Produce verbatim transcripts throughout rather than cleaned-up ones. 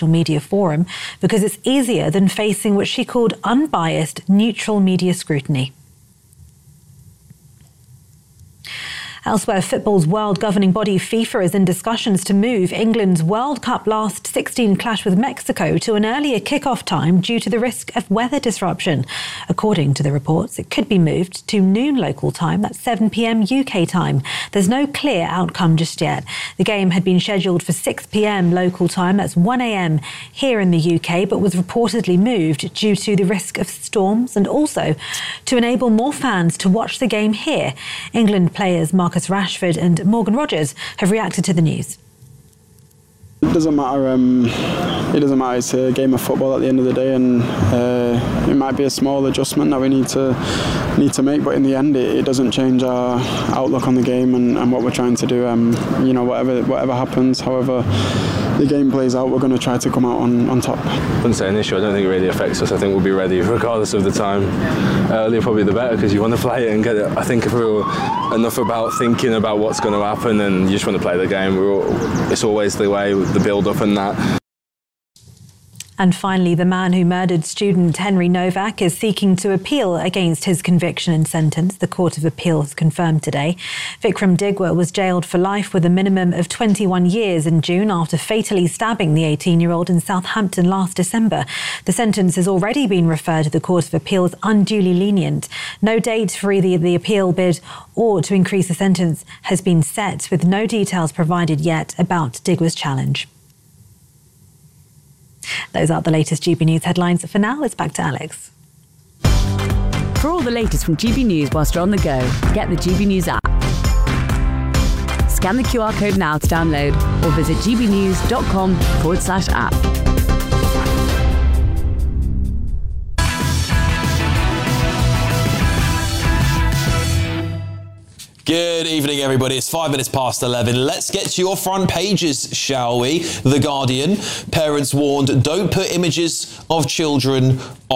Social Media Forum because it's easier than facing what she called unbiased, neutral media scrutiny. Elsewhere, football's world governing body FIFA is in discussions to move England's World Cup last sixteen clash with Mexico to an earlier kick-off time due to the risk of weather disruption. According to the reports, it could be moved to noon local time, that's seven p.m. U K time. There's no clear outcome just yet. The game had been scheduled for six p.m. local time, that's one a.m. here in the U K, but was reportedly moved due to the risk of storms and also to enable more fans to watch the game here. England players Mark Marcus Rashford and Morgan Rogers have reacted to the news. It doesn't matter. Um, it doesn't matter. It's a game of football at the end of the day, and uh, it might be a small adjustment that we need to need to make. But in the end, it, it doesn't change our outlook on the game and, and what we're trying to do. Um, you know, whatever whatever happens, however the game plays out, we're going to try to come out on, on top. I wouldn't say an issue. I don't think it really affects us. I think we'll be ready regardless of the time. Earlier probably the better because you want to play it and get it. I think if we're enough about thinking about what's going to happen and you just want to play the game, we're all, it's always the way, the build-up and that. And finally, the man who murdered student Henry Novak is seeking to appeal against his conviction and sentence. The Court of Appeal has confirmed today. Vikram Digwa was jailed for life with a minimum of twenty-one years in June after fatally stabbing the eighteen-year-old in Southampton last December. The sentence has already been referred to the Court of Appeal as unduly lenient. No date for either the appeal bid or to increase the sentence has been set, with no details provided yet about Digwa's challenge. Those are the latest G B News headlines. For now, it's back to Alex. For all the latest from G B News whilst you're on the go, get the G B News app. Scan the Q R code now to download or visit gbnews.com forward slash app. Good evening, everybody. It's five minutes past eleven. Let's get to your front pages, shall we? The Guardian. Parents warned, don't put images of children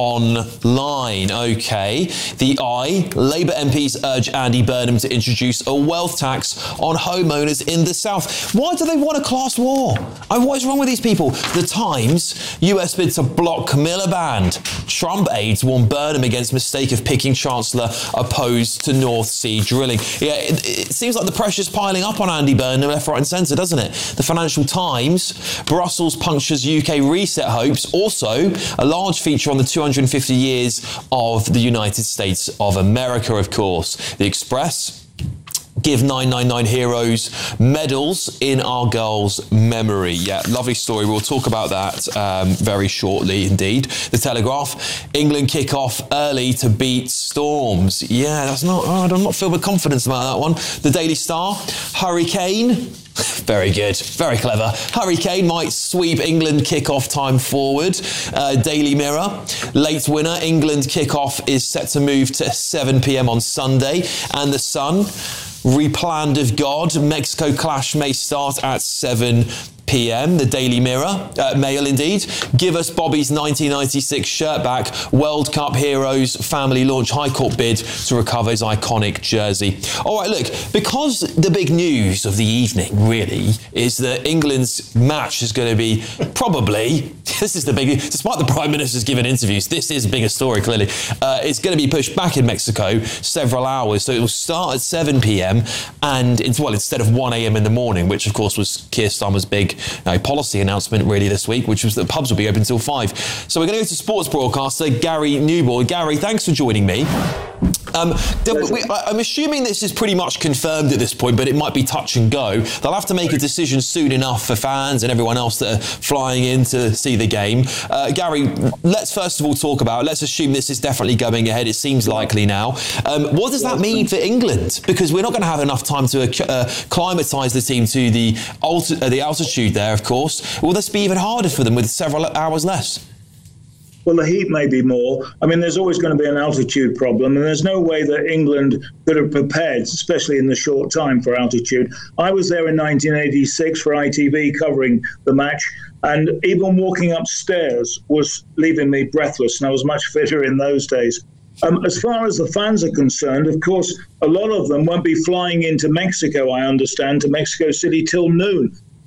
online. OK. The Eye. Labour M Ps urge Andy Burnham to introduce a wealth tax on homeowners in the south. Why do they want a class war? And what is wrong with these people? The Times. U S bid to block Camilla banned. Trump aides warn Burnham against mistake of picking Chancellor opposed to North Sea drilling. Yeah, it, it seems like the pressure's piling up on Andy Burnham left, right and centre, doesn't it? The Financial Times. Brussels punctures U K reset hopes. Also, a large feature on the two hundred fifty years of the United States of America, of course. The Express. Give nine nine nine heroes medals in our girls' memory. Yeah, lovely story. We'll talk about that um, very shortly indeed. The Telegraph. England kick off early to beat Storms. Yeah, that's not, oh, I'm not filled with confidence about that one. The Daily Star. Hurricane. Very good, very clever. Hurricane might sweep England kick-off time forward. Uh, Daily Mirror, late winner, England kick-off is set to move to seven p.m. on Sunday. And The Sun, replanned of God, Mexico clash may start at seven p.m. The Daily Mirror, uh, Mail indeed. Give us Bobby's nineteen ninety-six shirt back. World Cup heroes family launch High Court bid to recover his iconic jersey. All right, look, because the big news of the evening really is that England's match is going to be probably, this is the big, despite the Prime Minister's given interviews, this is a bigger story clearly. Uh, it's going to be pushed back in Mexico several hours. So it will start at seven p.m. and it's, well, instead of one a.m. in the morning, which of course was Keir Starmer's big uh, policy announcement really this week, which was that pubs will be open until five. So we're going to go to sports broadcaster Gary Newbold. Gary, thanks for joining me. Um, we, I'm assuming this is pretty much confirmed at this point, but it might be touch and go. They'll have to make a decision soon enough for fans and everyone else that are flying in to see the game. Uh, Gary, let's first of all talk about, let's assume this is definitely going ahead. It seems likely now. Um, what does that mean for England? Because we're not going to have enough time to uh, acclimatise the team to the, alti- uh, the altitude there, of course. Will this be even harder for them with several hours less? Well, the heat may be more. I mean, there's always going to be an altitude problem, and there's no way that England could have prepared, especially in the short time, for altitude. I was there in nineteen eighty-six for I T V covering the match, and even walking upstairs was leaving me breathless, and I was much fitter in those days. Um, as far as the fans are concerned, of course, a lot of them won't be flying into Mexico, I understand, to Mexico City till noon.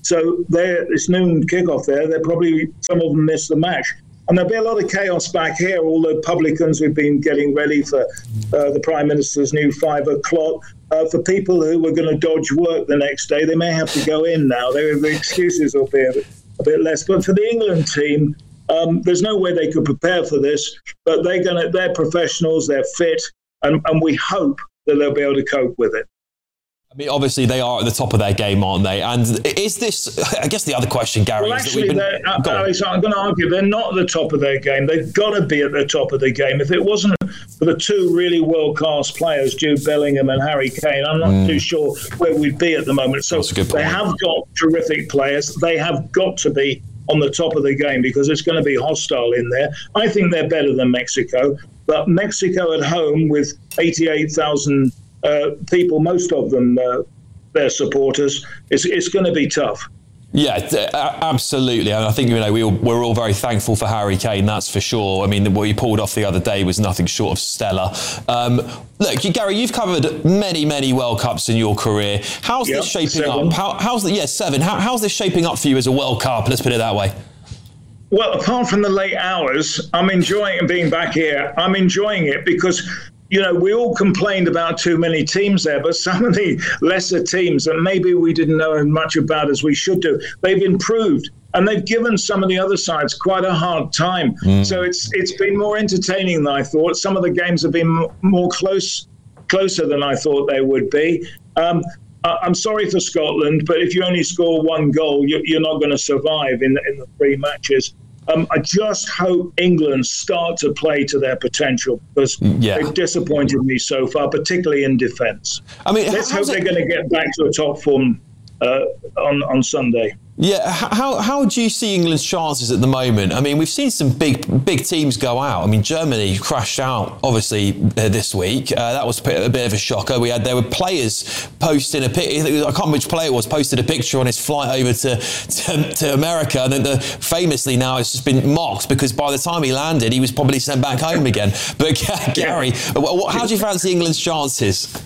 So it's noon kickoff there. They're probably, some of them miss the match. And there'll be a lot of chaos back here. All the publicans who've been getting ready for uh, the Prime Minister's new five o'clock. Uh, for people who were going to dodge work the next day, they may have to go in now. They, the excuses will be a bit, a bit less. But for the England team, um, there's no way they could prepare for this. But they're going to, they're professionals, they're fit, and, and we hope that they'll be able to cope with it. I mean, obviously they are at the top of their game, aren't they? And is this, I guess the other question, Gary, well, is actually, that we've been... uh, Alex, I'm going to argue they're not at the top of their game. They've got to be at the top of the game. If it wasn't for the two really world-class players, Jude Bellingham and Harry Kane, I'm not mm. too sure where we'd be at the moment. So they have got terrific players. They have got to be on the top of the game because it's going to be hostile in there. I think they're better than Mexico, but Mexico at home with eighty-eight thousand Uh, people, most of them, uh, their supporters, it's, it's going to be tough. Yeah, absolutely. And I think, you know, we all, we're all very thankful for Harry Kane, that's for sure. I mean, what he pulled off the other day was nothing short of stellar. Um, look, Gary, you've covered many, many World Cups in your career. How's yep, this shaping seven. up? How, how's the, yeah, seven. How, how's this shaping up for you as a World Cup? Let's put it that way. Well, apart from the late hours, I'm enjoying being back here. I'm enjoying it because, you know, we all complained about too many teams there, but some of the lesser teams that maybe we didn't know as much about as we should do, they've improved. And they've given some of the other sides quite a hard time. Mm. So it's it's been more entertaining than I thought. Some of the games have been more close, closer than I thought they would be. Um, I'm sorry for Scotland, but if you only score one goal, you're not going to survive in, in the three matches. Um, I just hope England start to play to their potential because yeah. they've disappointed me so far, particularly in defence. I mean, let's hope it... they're going to get back to a top form uh, on on Sunday. Yeah, how how do you see England's chances at the moment? I mean, we've seen some big big teams go out. I mean, Germany crashed out, obviously, uh, this week. Uh, that was a bit of a shocker. We had there were players posting a pic. I can't remember which player it was, posted a picture on his flight over to to, to America, and then the, famously now it's just been mocked because by the time he landed, he was probably sent back home again. But Gary, what, how do you fancy England's chances?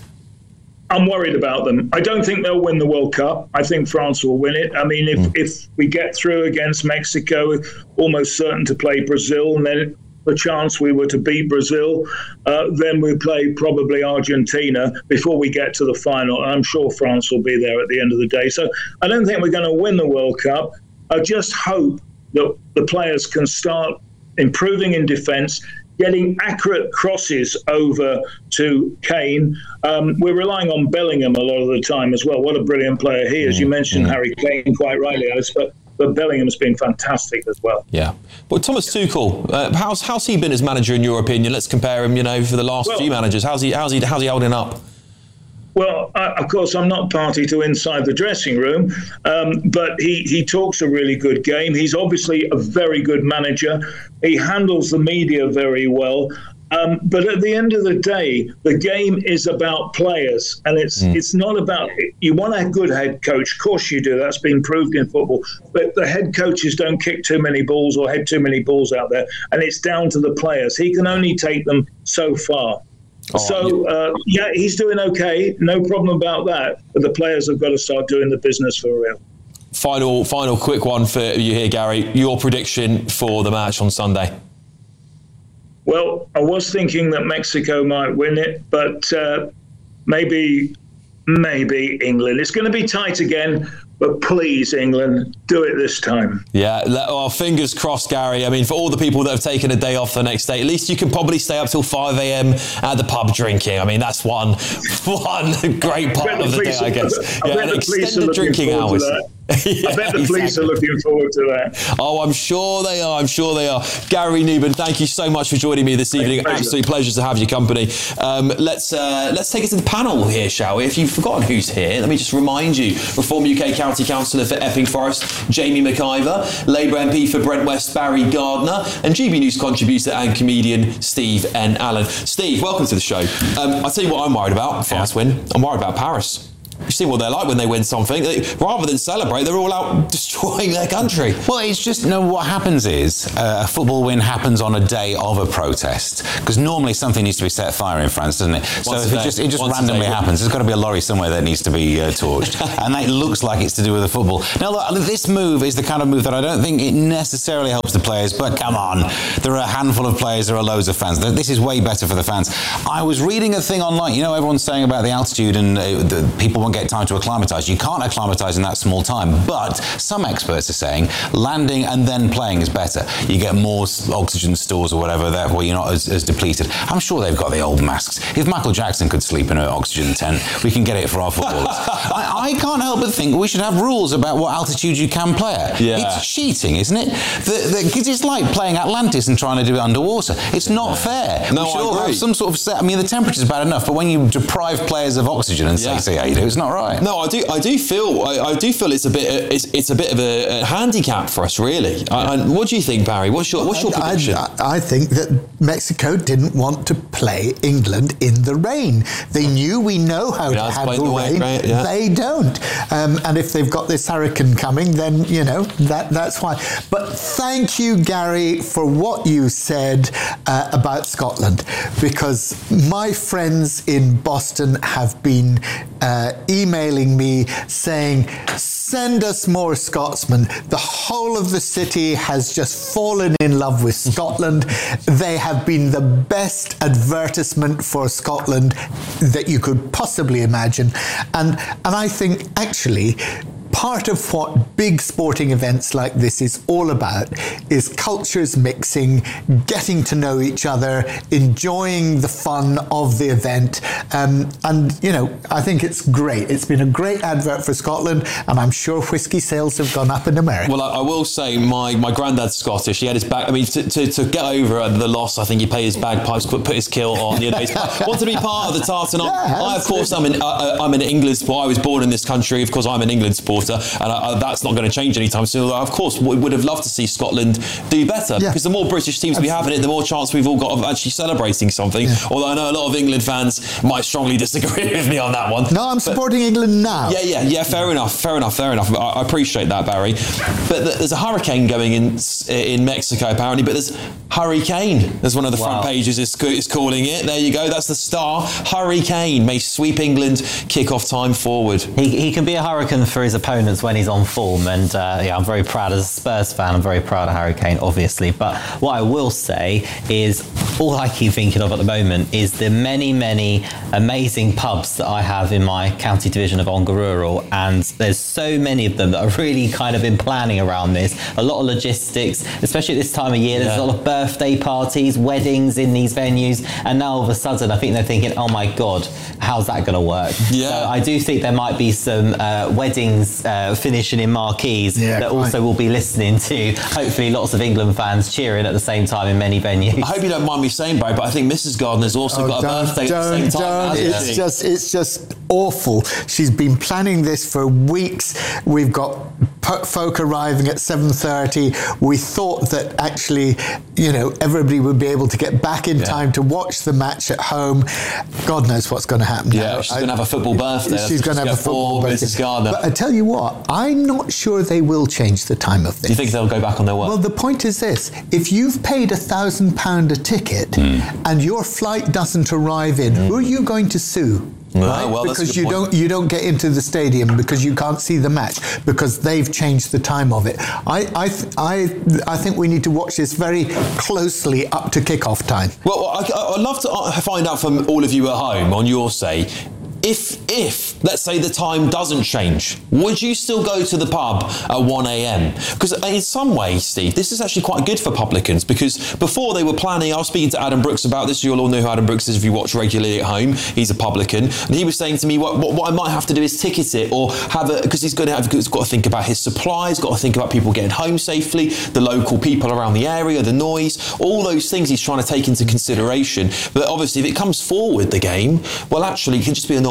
I'm worried about them. I don't think they'll win the World Cup. I think France will win it. I mean, if, mm. if we get through against Mexico, almost certain to play Brazil, and then the chance we were to beat Brazil, uh, then we play probably Argentina before we get to the final. I'm sure France will be there at the end of the day. So I don't think we're going to win the World Cup. I just hope that the players can start improving in defence, getting accurate crosses over to Kane. Um, we're relying on Bellingham a lot of the time as well. What a brilliant player he is. You mentioned Harry Kane quite rightly, Alice, but, but Bellingham's been fantastic as well. Yeah. But Thomas Tuchel, uh, how's how's he been as manager in your opinion? Let's compare him, you know, for the last well, few managers. How's he, how's he, how's he holding up? Well, uh, of course, I'm not party to inside the dressing room, um, but he, he talks a really good game. He's obviously a very good manager. He handles the media very well. Um, but at the end of the day, the game is about players, and it's mm. it's not about – you want a good head coach. Of course you do. That's been proved in football. But the head coaches don't kick too many balls or head too many balls out there, and it's down to the players. He can only take them so far. Oh, so, uh, yeah, he's doing okay. No problem about that. But the players have got to start doing the business for real. Final, final quick one for you here, Gary. Your prediction for the match on Sunday? Well, I was thinking that Mexico might win it, but uh, maybe, maybe England. It's going to be tight again. But please, England, do it this time. Yeah, well, fingers crossed, Gary. I mean, for all the people that have taken a day off the next day, at least you can probably stay up till five a.m. at the pub drinking. I mean, that's one one great part of the day, I guess. I yeah, and extended drinking hours. Yeah, I bet the police exactly. are looking forward to that. Oh, I'm sure they are. I'm sure they are. Gary Newman, thank you so much for joining me this evening. Pleasure. Absolute pleasure to have your company. Um, let's uh, let's take it to the panel here, shall we? If you've forgotten who's here, let me just remind you. Reform U K County Councillor for Epping Forest, Jamie McIver, Labour M P for Brent West, Barry Gardner, and G B News contributor and comedian Steve N. Allen. Steve, welcome to the show. Um, I'll tell you what I'm worried about. First win. I'm worried about Paris. You've seen what they're like when they win something. They, rather than celebrate, they're all out destroying their country. Well, it's just, you know, what happens is uh, a football win happens on a day of a protest, because normally something needs to be set fire in France, doesn't it? So Once if a it day. just it just Once a randomly day. happens, there's got to be a lorry somewhere that needs to be uh, torched, and that looks like it's to do with the football. Now, look, this move is the kind of move that I don't think it necessarily helps the players, but come on, there are a handful of players, there are loads of fans. This is way better for the fans. I was reading a thing online, you know, everyone's saying about the altitude and uh, the people won't get time to acclimatise. You can't acclimatise in that small time, but some experts are saying landing and then playing is better. You get more oxygen stores or whatever, therefore you're not as, as depleted. I'm sure they've got the old masks. If Michael Jackson could sleep in an oxygen tent, we can get it for our footballers. I, I can't help but think we should have rules about what altitude you can play at. Yeah. It's cheating, isn't it? Because it's like playing Atlantis and trying to do it underwater. It's not fair. No, we should I all agree. have some sort of set. I mean, the temperature's bad enough, but when you deprive players of oxygen and say, Yeah. say how you do, it's not right. No, I do. I do feel. I, I do feel it's a bit. It's, it's a bit of a, a handicap for us, really. I, I, what do you think, Barry? What's your What's your I, prediction? I, I think that Mexico didn't want to play England in the rain. They knew we know how Yeah, to it's handle quite the way, rain. right, yeah. They don't. Um, and if they've got this hurricane coming, then, you know, that that's why. But thank you, Gary, for what you said uh, about Scotland, because my friends in Boston have been uh, emailing me saying, send us more Scotsmen. The whole of the city has just fallen in love with Scotland. They have been the best advertisement for Scotland that you could possibly imagine. And, and I think, actually, part of what big sporting events like this is all about is cultures mixing, getting to know each other, enjoying the fun of the event. Um, and, you know, I think it's great. It's been a great advert for Scotland, and I'm sure whiskey sales have gone up in America. Well, I, I will say my, my granddad's Scottish. He had his back. I mean, to, to, to get over the loss, I think he played his bagpipes, put, put his kilt on. You know, he's wanted to be part of the tartan. Yeah, I, of course, I'm an uh, I'm an England supporter. I was born in this country. Of course, I'm an England supporter, and I, I, that's not going to change anytime soon. Although, of course, we would have loved to see Scotland do better, Yeah. because the more British teams we have in it, the more chance we've all got of actually celebrating something. Yeah. Although I know a lot of England fans might strongly disagree with me on that one. No, I'm supporting England now. Yeah, yeah, yeah. Fair enough. Fair enough. Fair enough. I, I appreciate that, Barry. But th- there's a hurricane going in in Mexico apparently. But there's hurricane. There's one of the Wow. front pages is, is calling it. There you go. That's the star. Hurricane may sweep England. Kick-off time forward. He, he can be a hurricane for his opponents when he's on form, and uh, yeah, I'm very proud as a Spurs fan. I'm very proud of Harry Kane, obviously. But what I will say is, all I keep thinking of at the moment is the many, many amazing pubs that I have in my county division of Ongar Rural, and there's so many of them that are really kind of been planning around this. A lot of logistics, especially at this time of year. There's Yeah. a lot of birthday parties, weddings in these venues, and now all of a sudden I think they're thinking, oh my God, how's that going to work? Yeah. So I do think there might be some uh, weddings uh, finishing in marquees Yeah, that quite. also will be listening to, hopefully, lots of England fans cheering at the same time in many venues. I hope you don't mind me saying, Barry, but I think Missus Gardner's also Oh, got a don't, birthday don't, at the same time. don't. hasn't It's she? just, it's just awful. She's been planning this for weeks. We've got po- folk arriving at seven thirty. We thought that actually, you know, everybody would be able to get back in Yeah. time to watch the match at home. God knows what's going to happen Yeah, now. she's going to have a football birthday. That's She's what going to have a got football for birthday. Missus Gardner. But I tell you what, I'm not sure they will change the time of this. Do you think they'll go back on their word? Well, the point is this: if you've paid a thousand pound a ticket and your flight doesn't arrive in, who are you going to sue? No, Right? well, that's a because good you point. don't you don't get into the stadium because you can't see the match because they've changed the time of it. I I th- I, I think we need to watch this very closely up to kickoff time. Well, I, I'd love to uh, find out from all of you at home on your say. If, if, let's say the time doesn't change, would you still go to the pub at one a.m? Because in some ways, Steve, this is actually quite good for publicans, because before they were planning, I was speaking to Adam Brooks about this. You'll all know who Adam Brooks is if you watch regularly at home. He's a publican. And he was saying to me, what, what, what I might have to do is ticket it or have a, because he's going to have, he's got to think about his supplies, got to think about people getting home safely, the local people around the area, the noise, all those things he's trying to take into consideration. But obviously, if it comes forward, the game, well, actually, it can just be a normal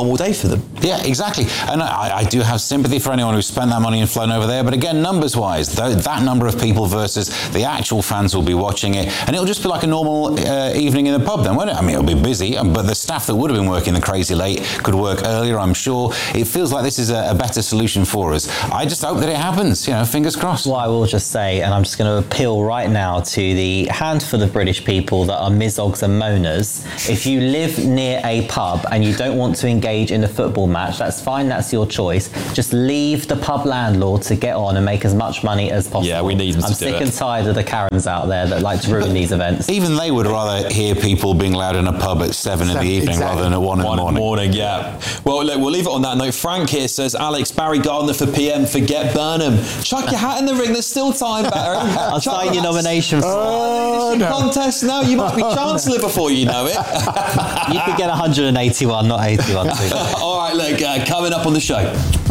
normal day for them. Yeah, exactly. And I, I do have sympathy for anyone who's spent that money and flown over there. But again, numbers-wise, th- that number of people versus the actual fans will be watching it, and it'll just be like a normal uh, evening in the pub then, won't it? I mean, it'll be busy, but the staff that would have been working the crazy late could work earlier, I'm sure. It feels like this is a, a better solution for us. I just hope that it happens, you know, fingers crossed. What I will just say, and I'm just going to appeal right now to the handful of British people that are misogs and moaners. If you live near a pub and you don't want to engage in a football match, that's fine, that's your choice. Just leave the pub landlord to get on and make as much money as possible. Yeah, we need them I'm to do sick it. and tired of the Karens out there that like to ruin these events. Even they would rather hear people being loud in a pub at seven in the evening exactly. rather than at one in the morning. morning, yeah. Well, look, we'll leave it on that note. Frank here says, Alex, Barry Gardner for P M, forget Burnham. Chuck your hat in the ring, there's still time, Barry. I'll Chuck sign your nomination for Oh, no. contest now. You might be Chancellor before you know it. You could get one hundred eighty-one, not eighty-one. All right, look, uh, coming up on the show.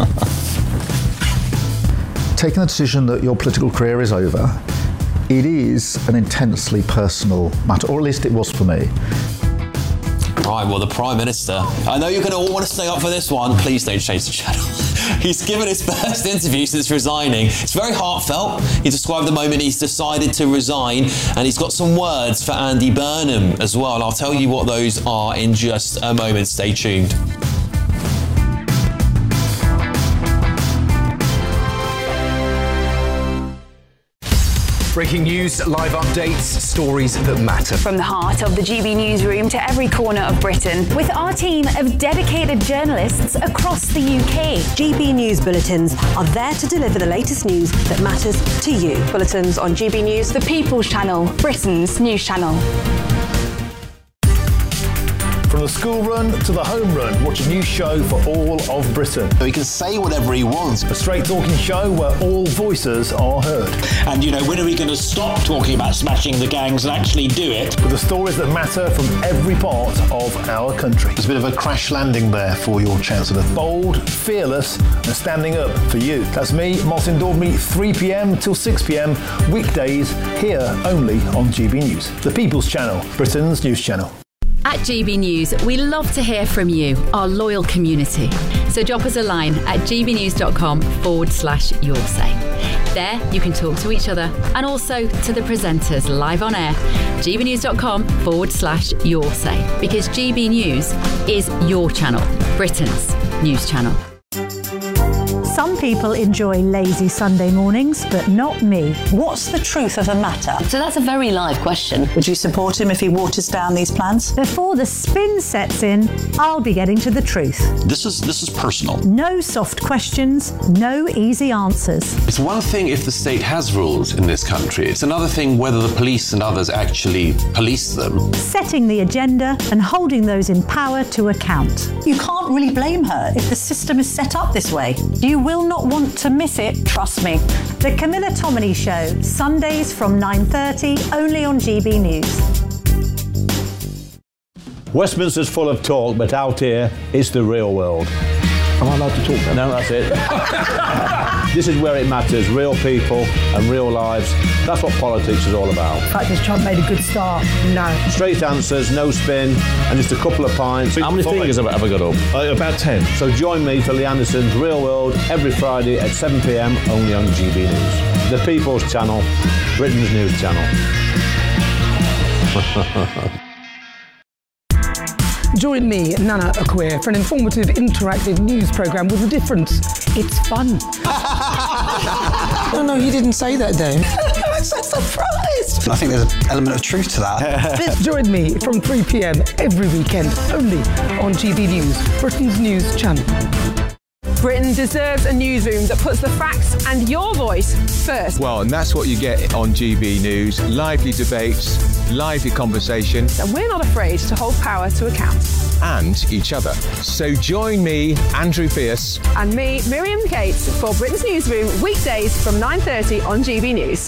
Taking the decision that your political career is over, it is an intensely personal matter, or at least it was for me. Right, well, the Prime Minister, I know you're going to all want to stay up for this one. Please don't change the channel. He's given his first interview since resigning. It's very heartfelt. He described the moment he's decided to resign, and he's got some words for Andy Burnham as well. And I'll tell you what those are in just a moment. Stay tuned. Breaking news, live updates, stories that matter. From the heart of the G B newsroom to every corner of Britain, with our team of dedicated journalists across the U K. G B News Bulletins are there to deliver the latest news that matters to you. Bulletins on G B News, the People's Channel, Britain's news channel. From the school run to the home run, watch a new show for all of Britain. So he can say whatever he wants. A straight talking show where all voices are heard. And, you know, when are we going to stop talking about smashing the gangs and actually do it? With the stories that matter from every part of our country. There's a bit of a crash landing there for your Chancellor. Bold, fearless, and standing up for you. That's me, Martin Daubney, three p.m. till six p.m. weekdays, here only on G B News. The People's Channel, Britain's news channel. At G B News, we love to hear from you, our loyal community. So drop us a line at gbnews.com forward slash your say. There, you can talk to each other and also to the presenters live on air. gbnews.com forward slash your say. Because G B News is your channel, Britain's news channel. Some people enjoy lazy Sunday mornings, but not me. What's the truth of the matter? So that's a very live question. Would you support him if he waters down these plans? Before the spin sets in, I'll be getting to the truth. This is this is personal. No soft questions, no easy answers. It's one thing if the state has rules in this country. It's another thing whether the police and others actually police them. Setting the agenda and holding those in power to account. You can't really blame her if the system is set up this way. You will not want to miss it, trust me. The Camilla Tominey Show, Sundays from nine thirty, only on G B News. Westminster's full of talk, but out here, it's the real world. Am I allowed to talk then? No, that's it. This is where it matters, real people and real lives. That's what politics is all about. In fact, has Trump made a good start? No. Straight answers, no spin, and just a couple of pints. How many fingers have I ever got up? Uh, about ten. So join me for Lee Anderson's Real World every Friday at seven p.m. only on G B News. The People's Channel, Britain's news channel. Join me, Nana Akua, for an informative, interactive news programme with a difference. It's fun. No, no, you didn't say that, Dave. I'm so surprised. I think there's an element of truth to that. Join me from three p.m. every weekend, only on G B News, Britain's news channel. Britain deserves a newsroom that puts the facts and your voice first. Well, and that's what you get on G B News. Lively debates, lively conversation. And we're not afraid to hold power to account. And each other. So join me, Andrew Pierce. And me, Miriam Cates, for Britain's Newsroom, weekdays from nine thirty on G B News.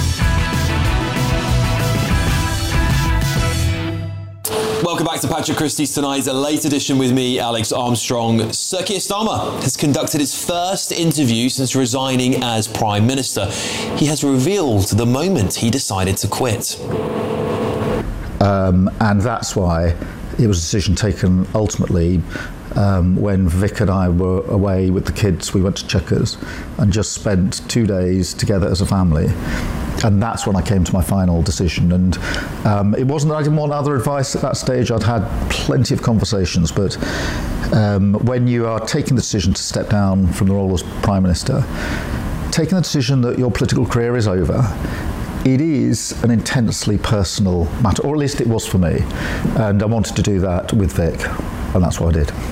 Welcome back to Patrick Christie's Tonight, a late edition with me, Alex Armstrong. Sir Keir Starmer has conducted his first interview since resigning as Prime Minister. He has revealed the moment he decided to quit. Um, and that's why it was a decision taken ultimately um, when Vic and I were away with the kids. We went to Chequers and just spent two days together as a family. And that's when I came to my final decision. And um, it wasn't that I didn't want other advice at that stage. I'd had plenty of conversations, but um, when you are taking the decision to step down from the role as Prime Minister, taking the decision that your political career is over, it is an intensely personal matter, or at least it was for me. And I wanted to do that with Vic, and that's what I did.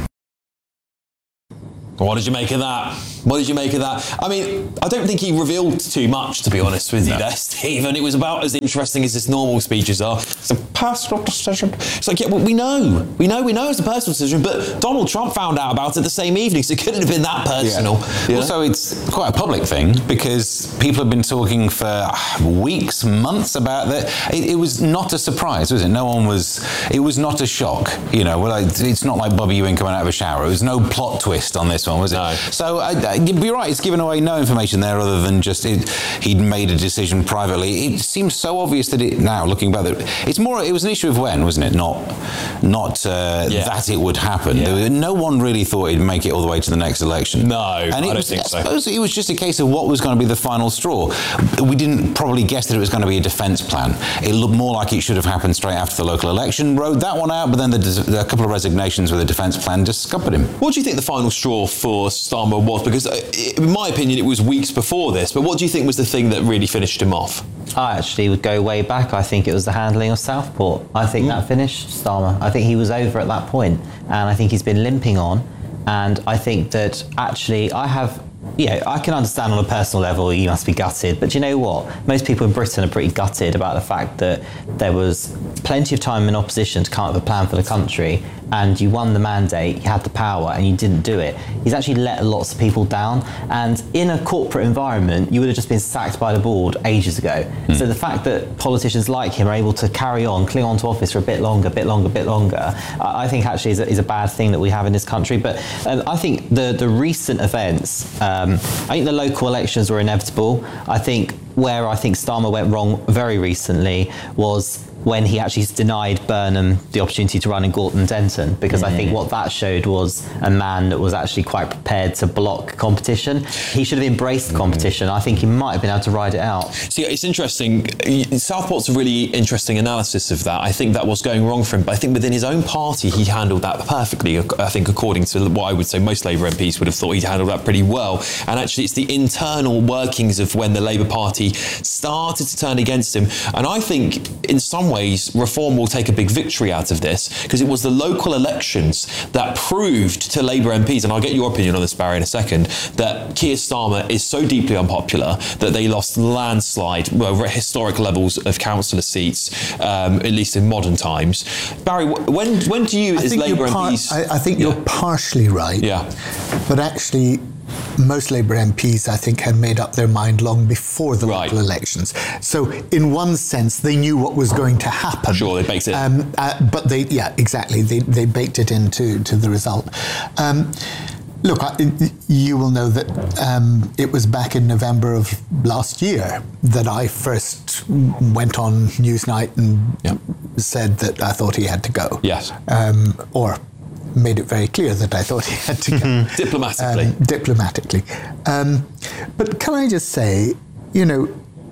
What did you make of that? What did you make of that? I mean, I don't think he revealed too much, to be honest with you, no. there, Steve. And it was about as interesting as his normal speeches are. It's a personal decision. It's like, yeah, well, we know. We know, we know it's a personal decision, but Donald Trump found out about it the same evening, so it couldn't have been that personal. Yeah. Yeah. Also, it's quite a public thing, because people have been talking for weeks, months about that. It, it was not a surprise, was it? No one was, it was not a shock. You know, well, it's not like Bobby Ewing coming out of a shower. It was no plot twist on this one, was it? No. So, I, you'd be right, it's given away no information there other than just it, he'd made a decision privately. It seems so obvious that it, now, looking back, that it's more, it was an issue of when, wasn't it? Not not uh, yeah. that it would happen. Yeah. There, no one really thought he'd make it all the way to the next election. No, and I it don't was, think I so. I suppose it was just a case of what was going to be the final straw. We didn't probably guess that it was going to be a defence plan. It looked more like it should have happened straight after the local election, rode that one out, but then the, the, a couple of resignations with a defence plan just scuppered him. What do you think the final straw for Starmer was? Because in my opinion it was weeks before this, but what do you think was the thing that really finished him off? I actually would go way back. I think it was the handling of Southport. I think mm. that finished Starmer. I think he was over at that point, and I think he's been limping on, and I think that actually I have Yeah, I can understand on a personal level you must be gutted, but you know what? Most people in Britain are pretty gutted about the fact that there was plenty of time in opposition to come up with a plan for the country, and you won the mandate, you had the power, and you didn't do it. He's actually let lots of people down, and in a corporate environment, you would have just been sacked by the board ages ago. Mm. So the fact that politicians like him are able to carry on, cling on to office for a bit longer, bit longer, bit longer, I think actually is a, is a bad thing that we have in this country. But um, I think the, the recent events, um, I think the local elections were inevitable. I think where I think Starmer went wrong very recently was when he actually denied Burnham the opportunity to run in Gorton Denton, because mm. I think what that showed was a man that was actually quite prepared to block competition. He should have embraced competition. Mm. I think he might have been able to ride it out. See, it's interesting. Southport's a really interesting analysis of that. I think that was going wrong for him, but I think within his own party, he handled that perfectly. I think according to what I would say most Labour M Ps would have thought he'd handled that pretty well. And actually, it's the internal workings of when the Labour Party started to turn against him. And I think in some ways, reform will take a big victory out of this, because it was the local elections that proved to Labour M Ps, and I'll get your opinion on this, Barry, in a second, that Keir Starmer is so deeply unpopular that they lost landslide, well, historic levels of councillor seats, um, at least in modern times. Barry, when when do you, I as Labour par- M Ps... I, I think yeah. you're partially right. Yeah. But actually, most Labour M Ps, I think, had made up their mind long before the right. local elections. So, in one sense, they knew what was going to happen. Sure, they baked it. Um, uh, but they, yeah, exactly. They they baked it into to the result. Um, Look, I, you will know that um, it was back in November of last year that I first went on Newsnight and yep. said that I thought he had to go. Yes. Um, or made it very clear that I thought he had to go. Diplomatically. Um, diplomatically. Um, but can I just say, you know,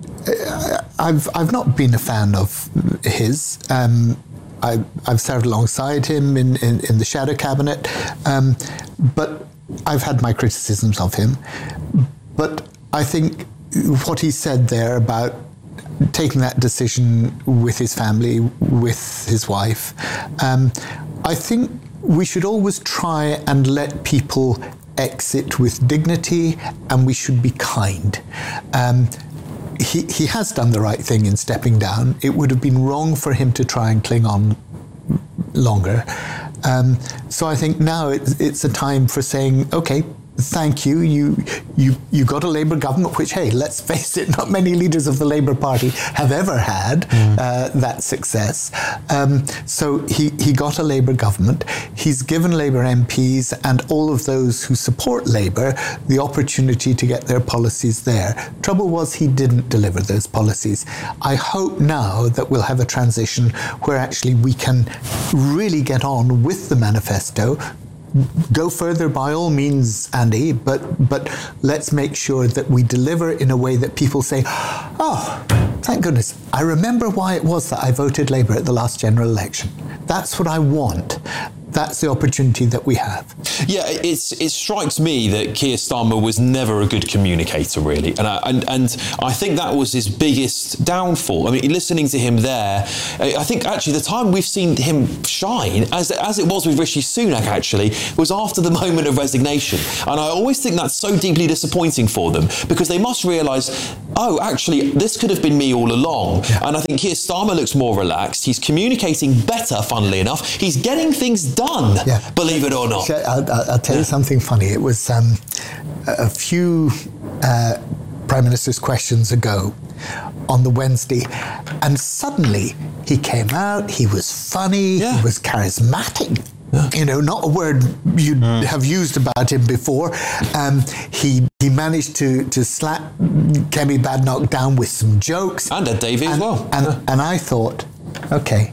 I've I've not been a fan of his. Um, I, I've served alongside him in, in, in the shadow cabinet, um, but I've had my criticisms of him. But I think what he said there about taking that decision with his family, with his wife, um, I think we should always try and let people exit with dignity, and we should be kind. Um, he, he has done the right thing in stepping down. It would have been wrong for him to try and cling on longer. Um, so I think now it's, it's a time for saying, okay, thank you. You you you got a Labour government, which, hey, let's face it, not many leaders of the Labour Party have ever had mm. uh, that success. Um, so he, he got a Labour government. He's given Labour M Ps and all of those who support Labour the opportunity to get their policies there. Trouble was he didn't deliver those policies. I hope now that we'll have a transition where actually we can really get on with the manifesto, go further by all means, Andy, but but let's make sure that we deliver in a way that people say, oh, thank goodness, I remember why it was that I voted Labour at the last general election. That's what I want. That's the opportunity that we have. Yeah, it's, it strikes me that Keir Starmer was never a good communicator, really. And I, and, and I think that was his biggest downfall. I mean, listening to him there, I think actually the time we've seen him shine, as, as it was with Rishi Sunak, actually, was after the moment of resignation. And I always think that's so deeply disappointing for them, because they must realise, oh, actually, this could have been me all along. Yeah. And I think Keir Starmer looks more relaxed. He's communicating better, funnily enough. He's getting things done, yeah. believe it or not. I'll, I'll tell you something funny. It was um, a few uh, Prime Minister's questions ago on the Wednesday, and suddenly he came out, he was funny, yeah. he was charismatic. Yeah. You know, not a word you'd mm. have used about him before. Um, he he managed to, to slap Kemi Badenoch down with some jokes. And Ed Davey and, as well. And, yeah. and I thought, okay,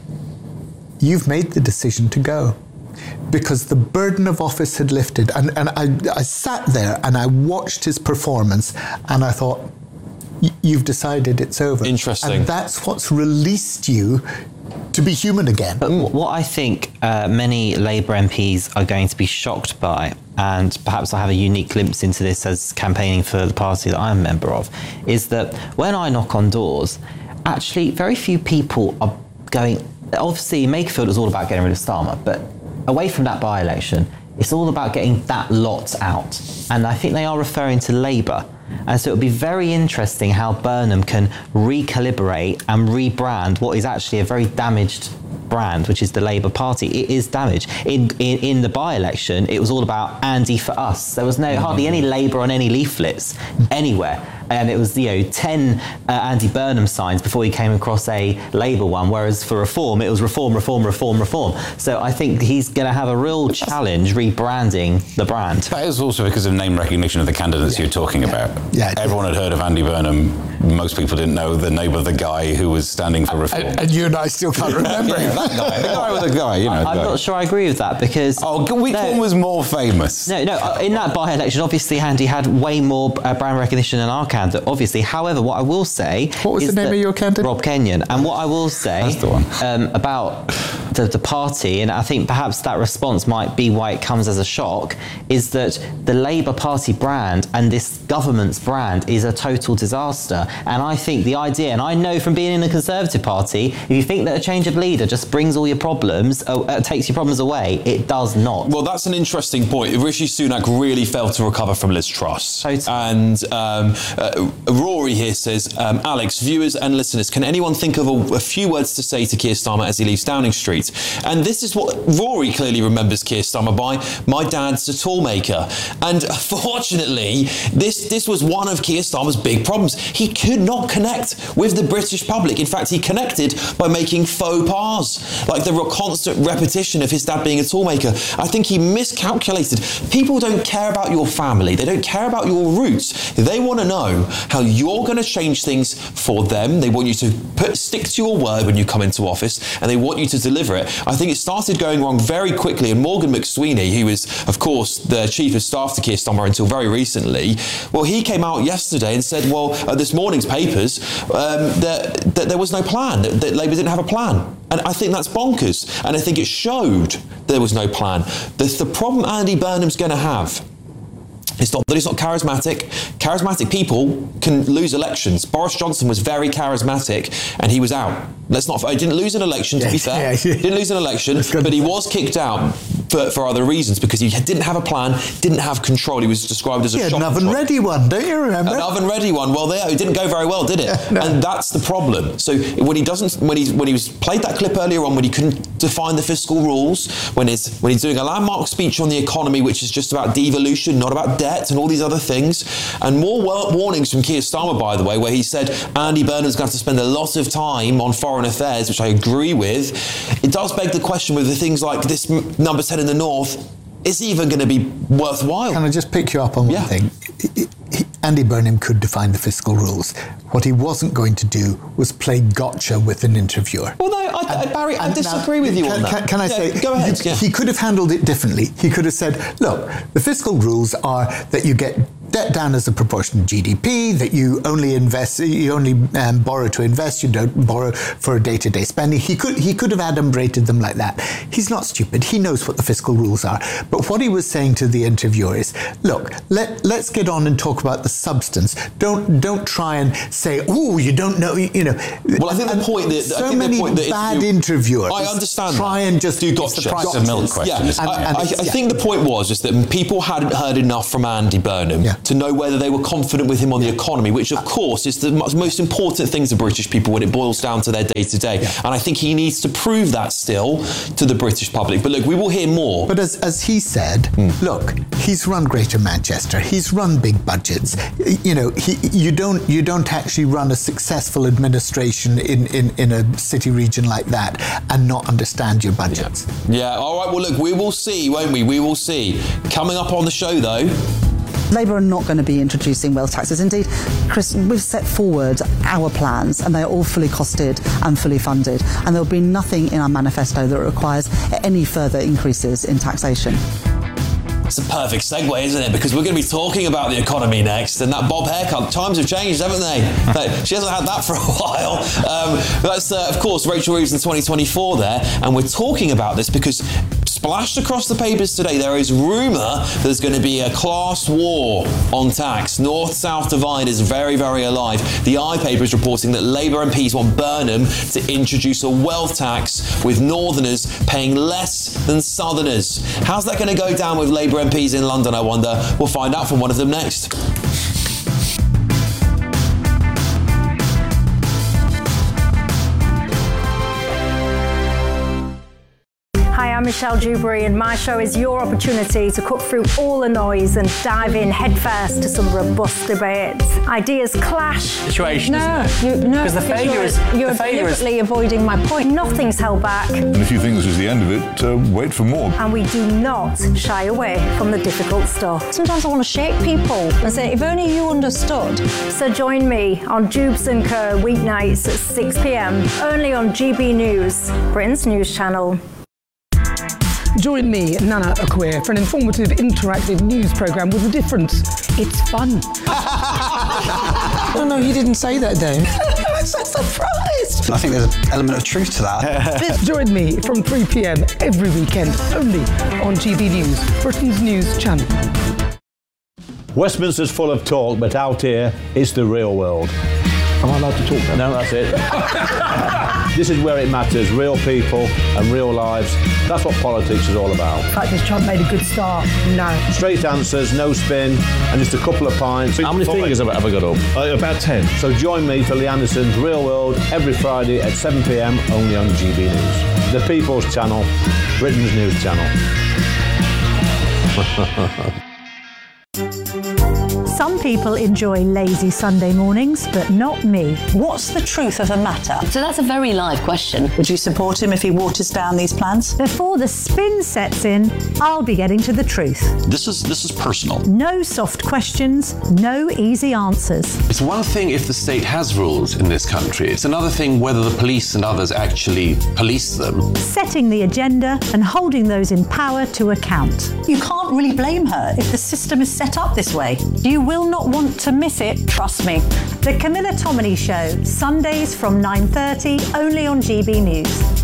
you've made the decision to go. Because the burden of office had lifted. And, and I, I sat there and I watched his performance and I thought, you've decided it's over. Interesting. And that's what's released you to be human again. But what I think uh, many Labour M Ps are going to be shocked by, and perhaps I have a unique glimpse into this as campaigning for the party that I'm a member of, is that when I knock on doors, actually very few people are going... Obviously, Makerfield was all about getting rid of Starmer, but away from that by-election, it's all about getting that lot out. And I think they are referring to Labour. And so it'll be very interesting how Burnham can recalibrate and rebrand what is actually a very damaged brand, which is the Labour Party. It is damaged. In, in, in the by-election, it was all about Andy for us. There was no mm-hmm. hardly any Labour on any leaflets anywhere. And it was, you know, ten uh, Andy Burnham signs before he came across a Labour one, whereas for Reform, it was Reform, Reform, Reform, Reform. So I think he's going to have a real challenge rebranding the brand. That is also because of name recognition of the candidates yeah. you're talking about. Yeah. Everyone had heard of Andy Burnham. Most people didn't know the name of the guy who was standing for Reform. And, and you and I still can't remember him. That guy, the guy with the guy, you know. I'm guy. not sure I agree with that because... Oh, which no, one was more famous? No, no, in that by-election, obviously Andy had way more uh, brand recognition than our candidate, obviously. However, what I will say... What was is the name of your candidate? Rob Kenyon. And what I will say That's the one. Um, about the, the party, and I think perhaps that response might be why it comes as a shock, is that the Labour Party brand and this government's brand is a total disaster. And I think the idea, and I know from being in the Conservative Party, if you think that a change of leader just brings all your problems, uh, takes your problems away, it does not. Well, that's an interesting point. Rishi Sunak really failed to recover from Liz Truss. Totally. And um, uh, Rory here says, um, Alex, viewers and listeners, can anyone think of a, a few words to say to Keir Starmer as he leaves Downing Street? And this is what Rory clearly remembers Keir Starmer by: my dad's a toolmaker. And fortunately, this, this was one of Keir Starmer's big problems. He could not connect with the British public. In fact, he connected by making faux pas, like the constant repetition of his dad being a toolmaker. I think he miscalculated. People don't care about your family. They don't care about your roots. They want to know how you're going to change things for them. They want you to put, stick to your word when you come into office, and they want you to deliver it. I think it started going wrong very quickly, and Morgan McSweeney, who was, of course, the chief of staff to Keir Starmer until very recently, well, he came out yesterday and said, well, at this morning's papers, um, that, that there was no plan, that, that Labour didn't have a plan. And I think that's bonkers. And I think it showed there was no plan. The, the problem Andy Burnham's going to have, it's not that he's not charismatic. Charismatic people can lose elections. Boris Johnson was very charismatic and he was out. Let's not. He didn't lose an election, to be fair. Yeah, yeah. Didn't lose an election, but he was kicked out for, for other reasons because he didn't have a plan, didn't have control. He was described as a yeah, shock an oven-ready one, don't you remember? An oven-ready one. Well, there it didn't go very well, did it? No. And that's the problem. So when he doesn't, when he when he was played that clip earlier on, when he couldn't define the fiscal rules, when he's when he's doing a landmark speech on the economy, which is just about devolution, not about debt and all these other things, and more warnings from Keir Starmer, by the way, where he said Andy Burnham's going to have to spend a lot of time on foreign affairs, which I agree with. It does beg the question with the things like this number ten in the North, is he even going to be worthwhile? Can I just pick you up on one yeah. thing? He, he, Andy Burnham could define the fiscal rules. What he wasn't going to do was play gotcha with an interviewer. Well, no, I, I, Barry, I disagree now, with you can, on that. Can, can I yeah, say, go ahead. You, yeah. He could have handled it differently. He could have said, look, the fiscal rules are that you get debt down as a proportion of G D P, that you only invest, you only um, borrow to invest, you don't borrow for day-to-day spending. He could he could have adumbrated them like that. He's not stupid. He knows what the fiscal rules are. But what he was saying to the interviewer is, look, let, let's get on and talk about the substance. Don't don't try and say, oh, you don't know, you know. Well, I think the point that... So I think many the point that bad interview, interviewers I understand try that. and just... do gotcha. It's It's a milk question. Yeah, And, I, and I, I yeah. think the point was just that people hadn't heard enough from Andy Burnham Yeah. to know whether they were confident with him on the economy, which of course is the most important thing to British people when it boils down to their day-to-day. Yeah. And I think he needs to prove that still to the British public. But look, we will hear more. But as, as he said, mm. look, he's run Greater Manchester, he's run big budgets. You know, he, you don't you don't actually run a successful administration in, in, in a city region like that and not understand your budgets. Yeah. yeah, all right, well, look, we will see, won't we? We will see. Coming up on the show, though... Labour are not going to be introducing wealth taxes. Indeed, Chris, we've set forward our plans and they are all fully costed and fully funded. And there will be nothing in our manifesto that requires any further increases in taxation. It's a perfect segue, isn't it? Because we're going to be talking about the economy next, and that bob haircut. Times have changed, haven't they? She hasn't had that for a while. Um, that's, uh, of course, Rachel Reeves in twenty twenty-four there, and we're talking about this because splashed across the papers today, there is rumour there's going to be a class war on tax. North-South divide is very, very alive. The iPaper is reporting that Labour M Ps want Burnham to introduce a wealth tax with Northerners paying less than Southerners. How's that going to go down with Labour M Ps in London, I wonder? We'll find out from one of them next. Hi, I'm Michelle Dewberry, and my show is your opportunity to cut through all the noise and dive in headfirst to some robust debates. Ideas clash. Situation, no, isn't it? You, no, Because the failure you're, is you're the failure is deliberately avoiding my point. Nothing's held back, And if you think this is the end of it, uh, wait for more. and we do not shy away from the difficult stuff. Sometimes I want to shake people and say, if only you understood. So join me on Jubes and Co weeknights at six p m only on G B News, Britain's news channel. Join me, Nana Akwe, for an informative, interactive news programme with a difference. It's fun. No, no, you didn't say that, Dave. I'm so surprised. I think there's an element of truth to that. Join me from three p m every weekend, only on G B News, Britain's news channel. Westminster's full of talk, but out here, it's the real world. Am I allowed to talk now? No, that's it. This is where it matters, real people and real lives. That's what politics is all about. In fact, has Trump made a good start? No. Straight answers, no spin, and just a couple of pints. How many fingers have I ever got up? Uh, about ten. So join me for Lee Anderson's Real World every Friday at seven p m only on G B News. The People's Channel, Britain's news channel. Some people enjoy lazy Sunday mornings, but not me. What's the truth of the matter? So that's a very live question. Would you support him if he waters down these plans? Before the spin sets in, I'll be getting to the truth. This is this is personal. No soft questions, no easy answers. It's one thing if the state has rules in this country. It's another thing whether the police and others actually police them. Setting the agenda and holding those in power to account. You can't really blame her if the system is set up this way. You will not want to miss it, trust me. The Camilla Tominey Show, Sundays from nine thirty, only on G B News.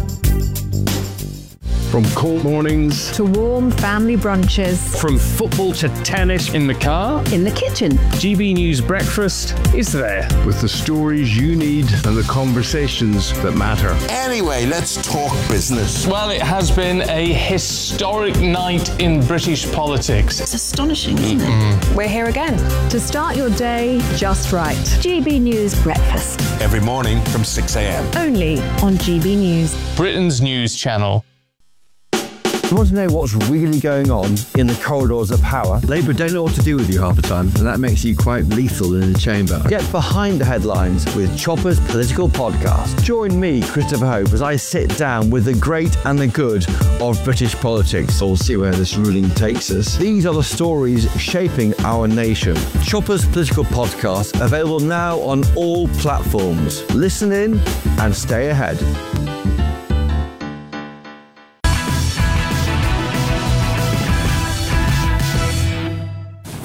From cold mornings to warm family brunches. From football to tennis in the car. In the kitchen. G B News Breakfast is there with the stories you need and the conversations that matter. Anyway, let's talk business. Well, it has been a historic night in British politics. It's astonishing, isn't Mm-hmm. it? We're here again. To start your day just right. G B News Breakfast. Every morning from six a m Only on G B News. Britain's news channel. You want to know what's really going on in the corridors of power? Labour don't know what to do with you half the time, and that makes you quite lethal in the chamber. Get behind the headlines with Chopper's Political Podcast. Join me, Christopher Hope, as I sit down with the great and the good of British politics. We'll see where this ruling takes us. These are the stories shaping our nation. Chopper's Political Podcast, available now on all platforms. Listen in and stay ahead.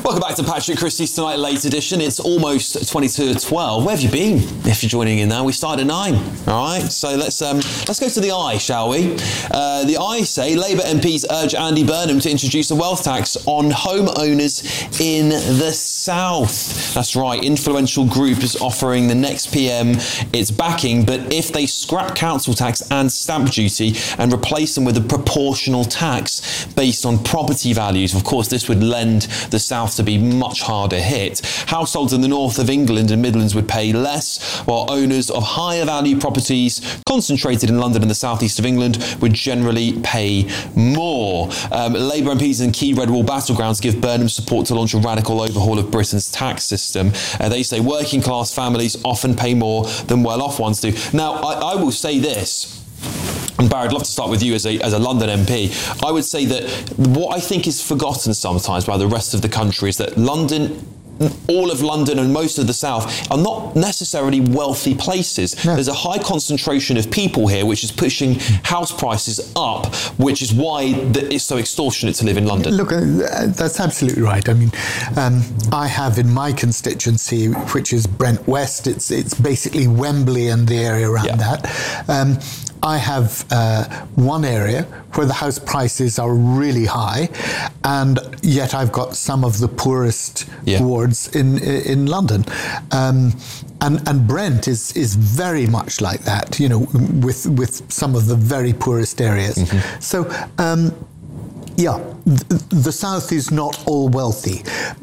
Welcome back to Patrick Christie's Tonight Late Edition. It's almost twenty-two to twelve. Where have you been? If you're joining in now, we started at nine. All right, so let's um, let's go to the I, shall we? Uh, the I say Labour M Ps urge Andy Burnham to introduce a wealth tax on homeowners in the south. That's right. Influential group is offering the next P M its backing, but if they scrap council tax and stamp duty and replace them with a proportional tax based on property values, of course, this would lend the south to be much harder hit. Households in the north of England and Midlands would pay less, while owners of higher value properties concentrated in London and the southeast of England would generally pay more. Um, Labour M Ps in key Red Wall battlegrounds give Burnham support to launch a radical overhaul of Britain's tax system. Uh, they say working class families often pay more than well-off ones do. Now, I, I will say this. And Barry, I'd love to start with you as a, as a London M P. I would say that what I think is forgotten sometimes by the rest of the country is that London, all of London and most of the south are not necessarily wealthy places. No. There's a high concentration of people here, which is pushing house prices up, which is why the, it's so extortionate to live in London. Look, uh, that's absolutely right. I mean, um, I have in my constituency, which is Brent West, it's it's basically Wembley and the area around yeah. that. Um, I have uh, one area where the house prices are really high, and yet I've got some of the poorest yeah. wards in in London. Um, and and Brent is is very much like that, you know, with with some of the very poorest areas. Mm-hmm. So. Um, yeah, th- the South is not all wealthy,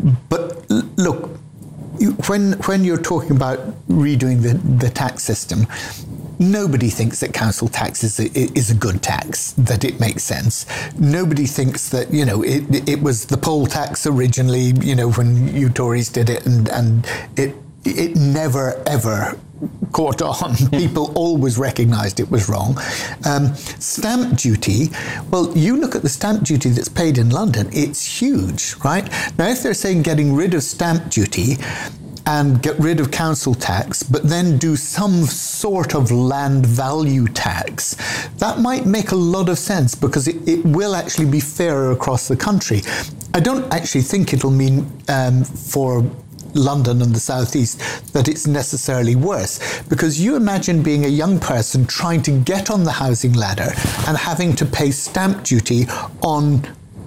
but l- look, when when you're talking about redoing the, the tax system, nobody thinks that council tax is a, is a good tax, that it makes sense. Nobody thinks that, you know, it it was the poll tax originally, you know, when you Tories did it, and, and it it never, ever caught on. People always recognised it was wrong. Um, stamp duty, well, you look at the stamp duty that's paid in London, it's huge, right? Now, if they're saying getting rid of stamp duty and get rid of council tax, but then do some sort of land value tax, that might make a lot of sense, because it, it will actually be fairer across the country. I don't actually think it'll mean um, for London and the southeast that it's necessarily worse, because you imagine being a young person trying to get on the housing ladder and having to pay stamp duty on,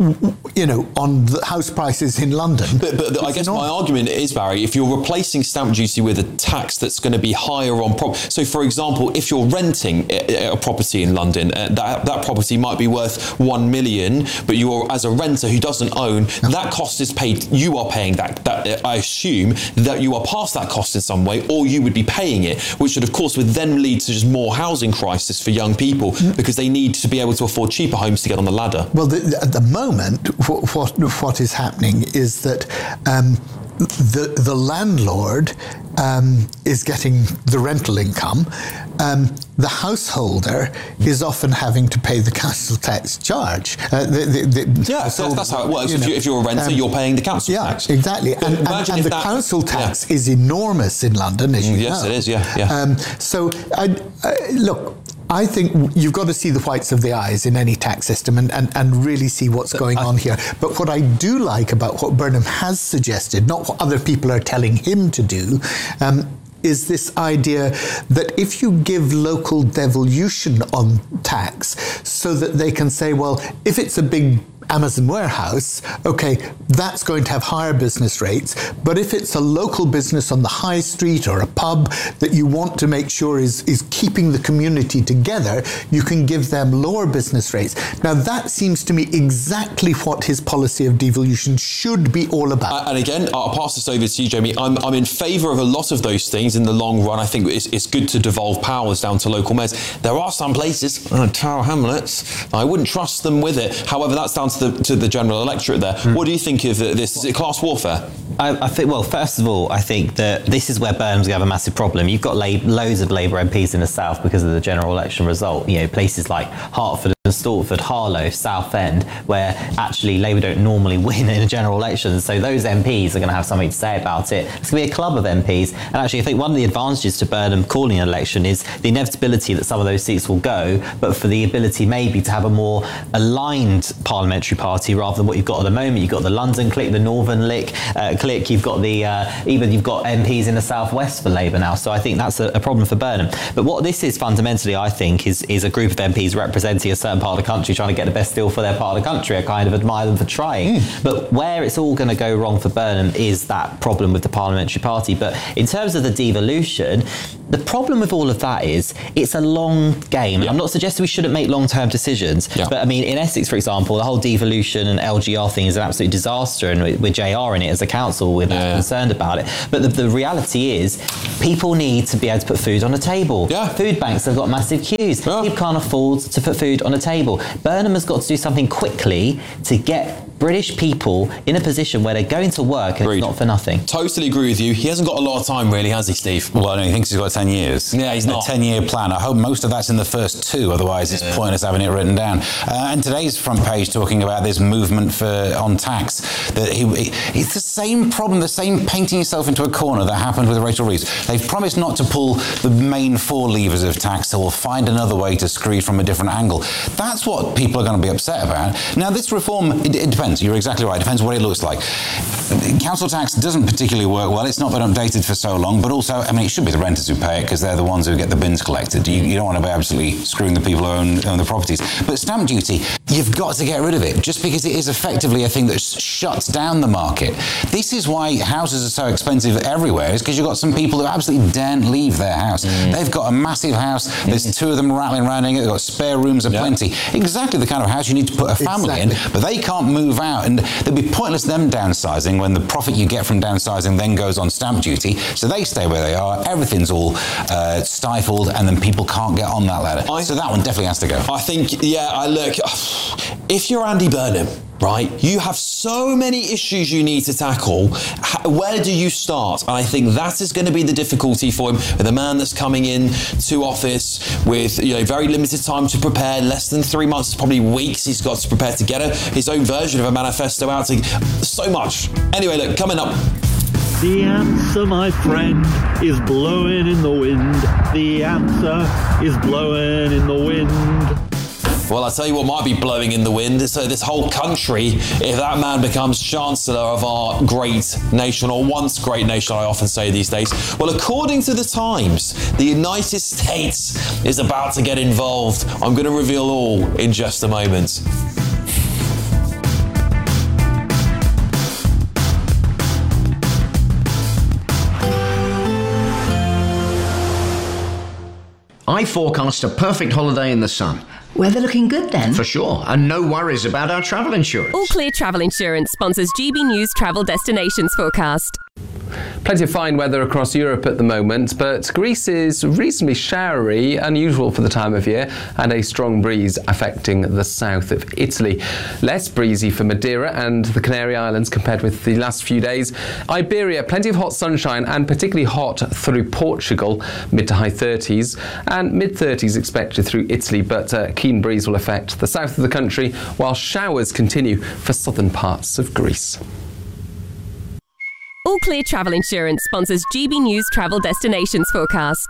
you know, on the house prices in London. But, but I guess my argument is, Barry, if you're replacing stamp duty with a tax that's going to be higher on property. So, for example, if you're renting a, a property in London, uh, that that property might be worth one million, but you're, as a renter who doesn't own, no. that cost is paid. You are paying that. That I assume that you are past that cost in some way, or you would be paying it, which would, of course, would then lead to just more housing crisis for young people mm. because they need to be able to afford cheaper homes to get on the ladder. Well, the, at the moment. Moment, what, what what is happening is that um, the the landlord um, is getting the rental income. Um, the householder is often having to pay the council tax charge. Uh, the, the, the yeah, so that's how it works. You if, know, you, if you're a renter, um, you're paying the council yeah, tax. Exactly. And, and, and the that, council tax yeah. is enormous in London, as you yes, know. Yes, it is. Yeah, yeah. Um, so, I, I, look. I think you've got to see the whites of the eyes in any tax system and, and, and really see what's going on here. But what I do like about what Burnham has suggested, not what other people are telling him to do, um, is this idea that if you give local devolution on tax so that they can say, well, if it's a big Amazon warehouse, okay, that's going to have higher business rates. But if it's a local business on the high street or a pub that you want to make sure is, is keeping the community together, you can give them lower business rates. Now, that seems to me exactly what his policy of devolution should be all about. Uh, and again, I'll pass this over to you, Jamie. I'm, I'm in favour of a lot of those things in the long run. I think it's, it's good to devolve powers down to local mayors. There are some places, uh, Tower Hamlets, I wouldn't trust them with it. However, that's down to the, to the general electorate there. Mm. What do you think of this? Is it class warfare? I, I think, well, first of all, I think that this is where Burnham's going to have a massive problem. You've got la- loads of Labour M Ps in the south because of the general election result. You know, places like Hertford Stortford, Harlow, Southend, where actually Labour don't normally win in a general election. So those M Ps are going to have something to say about it. It's going to be a club of M Ps. And actually, I think one of the advantages to Burnham calling an election is the inevitability that some of those seats will go, but for the ability maybe to have a more aligned parliamentary party rather than what you've got at the moment. You've got the London clique, the Northern Lick, uh, clique. You've got the uh, even you've got M Ps in the southwest for Labour now. So I think that's a, a problem for Burnham. But what this is fundamentally, I think, is is a group of M Ps representing a certain part of the country trying to get the best deal for their part of the country. I kind of admire them for trying. Mm. But where it's all going to go wrong for Burnham is that problem with the parliamentary party. But in terms of the devolution, the problem with all of that is it's a long game. Yeah. I'm not suggesting we shouldn't make long-term decisions, yeah. but I mean, in Essex, for example, the whole devolution and L G R thing is an absolute disaster, and with, with J R in it as a council, we're yeah. concerned about it. But the, the reality is people need to be able to put food on the table. Yeah. Food banks have got massive queues. Yeah. People can't afford to put food on the table. Burnham has got to do something quickly to get British people in a position where they're going to work and Agreed. It's not for nothing. Totally agree with you. He hasn't got a lot of time, really, has he, Steve? Well, no, he thinks he's got ten years. Yeah, he's not. A ten-year plan. I hope most of that's in the first two, otherwise yeah. it's pointless having it written down. Uh, and today's front page talking about this movement for on tax. That he, he, it's the same problem, the same painting yourself into a corner that happened with Rachel Reeves. They've promised not to pull the main four levers of tax, so we'll find another way to screw from a different angle. That's what people are going to be upset about. Now, this reform, it, it depends. You're exactly right. It depends what it looks like. Council tax doesn't particularly work well. It's not been updated for so long, but also, I mean, it should be the renters who pay it because they're the ones who get the bins collected. You, you don't want to be absolutely screwing the people who own, own the properties. But stamp duty, you've got to get rid of it just because it is effectively a thing that shuts down the market. This is why houses are so expensive everywhere, is because you've got some people who absolutely daren't leave their house. Mm. They've got a massive house. There's two of them rattling around in it. They've got spare rooms aplenty. Yeah. Exactly the kind of house you need to put a family exactly. in, but they can't move out. And it'd be pointless them downsizing when the profit you get from downsizing then goes on stamp duty. So they stay where they are. Everything's all uh, stifled, and then people can't get on that ladder. I, so that one definitely has to go. I think, yeah, I look, if you're Andy Burnham, right, you have so many issues you need to tackle. Where do you start? And I think that is going to be the difficulty for him, with a man that's coming in to office with, you know, very limited time to prepare, less than three months, probably weeks he's got to prepare to get a, his own version of a manifesto out. To, so much. Anyway, look, coming up. The answer, my friend, is blowing in the wind. The answer is blowing in the wind. Well, I'll tell you what might be blowing in the wind. So this whole country, if that man becomes Chancellor of our great nation, or once great nation, I often say these days. Well, according to the Times, the United States is about to get involved. I'm going to reveal all in just a moment. I forecast a perfect holiday in the sun. Weather looking good then? For sure, and no worries about our travel insurance. All Clear Travel Insurance sponsors G B News Travel Destinations Forecast. Plenty of fine weather across Europe at the moment, but Greece is reasonably showery, unusual for the time of year, and a strong breeze affecting the south of Italy. Less breezy for Madeira and the Canary Islands compared with the last few days. Iberia, plenty of hot sunshine and particularly hot through Portugal, mid to high thirties, and mid thirties expected through Italy, but a keen breeze will affect the south of the country, while showers continue for southern parts of Greece. All Clear Travel Insurance sponsors G B News Travel Destinations Forecast.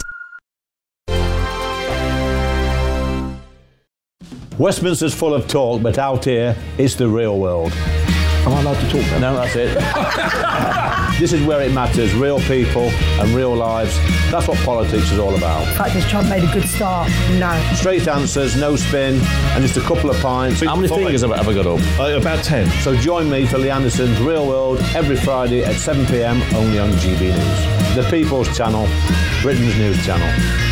Westminster's full of talk, but out here, it's the real world. Am I allowed to talk then? No, that's it. This is where it matters, real people and real lives. That's what politics is all about. The fact is Trump made a good start. No. Straight answers, no spin, and just a couple of pints. How many fingers have I ever got up? Uh, about ten. So join me for Lee Anderson's Real World every Friday at seven p m only on G B News. The People's Channel, Britain's news channel.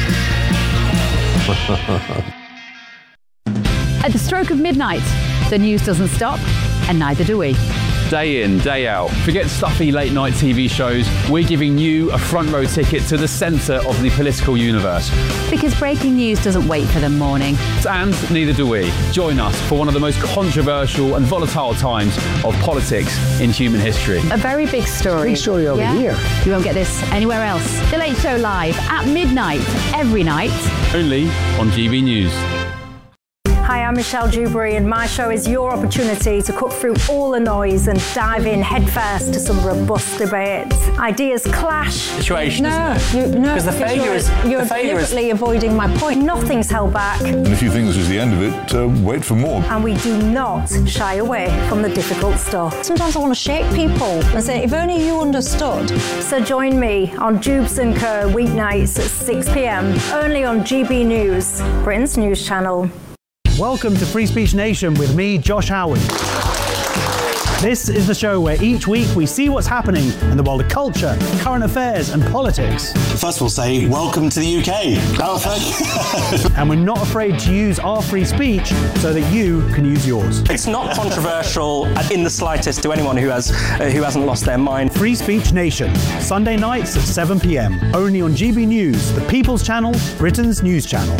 At the stroke of midnight, the news doesn't stop, and neither do we. Day in, day out. Forget stuffy late night T V shows. We're giving you a front row ticket to the centre of the political universe. Because breaking news doesn't wait for the morning. And neither do we. Join us for one of the most controversial and volatile times of politics in human history. A very big story. Big story over yeah? here. You won't get this anywhere else. The Late Show live at midnight, every night. Only on G B News. Hi, I'm I'm Michelle Dewberry, and my show is your opportunity to cut through all the noise and dive in headfirst to some robust debates. Ideas clash. Situation. No, you, no, because the failure you're, is you're the failure is deliberately avoiding my point. Nothing's held back, And if you think this is the end of it, uh, wait for more. and we do not shy away from the difficult stuff. Sometimes I want to shake people and say, if only you understood. So join me on Jubes and Co weeknights at six p m only on G B News, Britain's news channel. Welcome to Free Speech Nation with me, Josh Howard. This is the show where each week we see what's happening in the world of culture, current affairs and politics. First we'll say, welcome to the U K. Oh, thank you. And we're not afraid to use our free speech so that you can use yours. It's not controversial in the slightest to anyone who has uh, who hasn't lost their mind. Free Speech Nation, Sunday nights at seven p m, only on G B News, the People's Channel, Britain's news channel.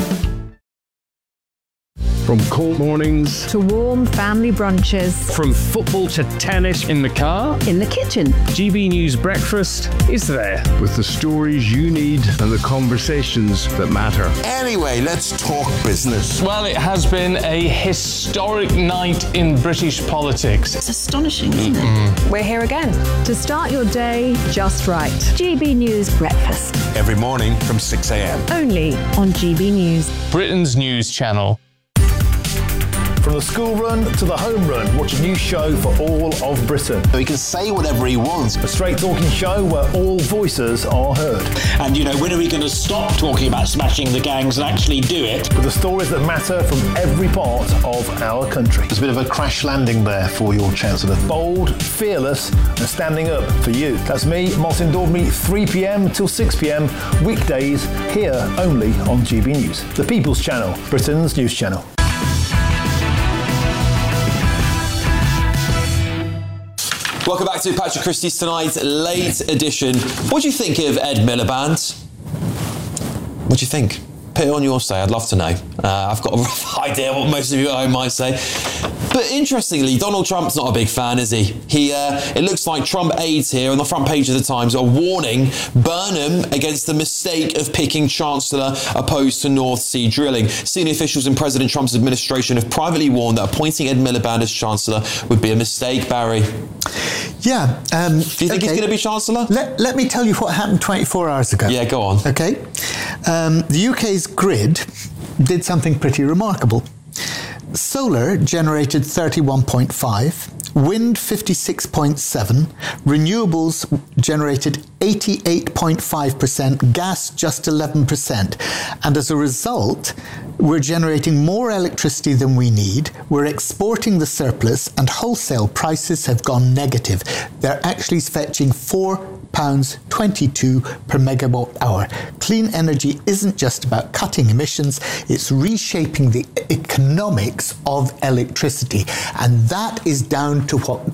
From cold mornings to warm family brunches, from football to tennis in the car, in the kitchen, G B News Breakfast is there. with the stories you need and the conversations that matter. Anyway, let's talk business. Well, it has been a historic night in British politics. It's astonishing, isn't it? We're here again. To start your day just right. G B News Breakfast, Every morning from six a m. only on G B News. Britain's news channel. From the school run to the home run, watch a new show for all of Britain. So he can say whatever he wants. A straight talking show where all voices are heard. And, you know, when are we going to stop talking about smashing the gangs and actually do it? With the stories that matter from every part of our country. There's a bit of a crash landing there for your Chancellor. Bold, fearless and standing up for you. That's me, Martin Daubney, three p m till six p m, weekdays, here only on G B News. The People's Channel, Britain's news channel. Welcome back to Patrick Christie's Tonight Late Edition. What do you think of Ed Miliband? What do you think? Put it on your say, I'd love to know. Uh, I've got a rough idea what most of you at home might say. But interestingly, Donald Trump's not a big fan, is he? He, uh, it looks like Trump aides here on the front page of the Times are warning Burnham against the mistake of picking Chancellor opposed to North Sea drilling. Senior officials in President Trump's administration have privately warned that appointing Ed Miliband as Chancellor would be a mistake, Barry. Yeah. Um, Do you think okay. he's going to be Chancellor? Let, let me tell you what happened twenty-four hours ago. Yeah, go on. Okay. Um, the U K's grid did something pretty remarkable. Solar generated thirty-one point five, wind fifty-six point seven, renewables generated eighty-eight point five percent, gas just eleven percent. And as a result, we're generating more electricity than we need, we're exporting the surplus, and wholesale prices have gone negative. They're actually fetching four pounds twenty-two per megawatt hour. Clean energy isn't just about cutting emissions, it's reshaping the economics of electricity. And that is down to what